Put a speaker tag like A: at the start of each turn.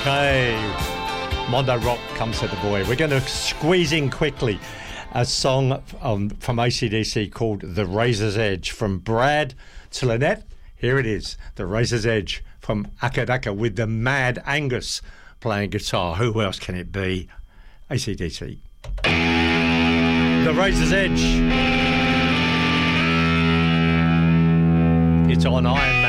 A: Okay, Mondo Rock comes to the boy. We're going to squeeze in quickly a song from AC/DC called The Razor's Edge, from Brad to Lynette. Here it is, The Razor's Edge from Akadaka, with the Mad Angus playing guitar. Who else can it be? AC/DC. The Razor's Edge. It's on Iron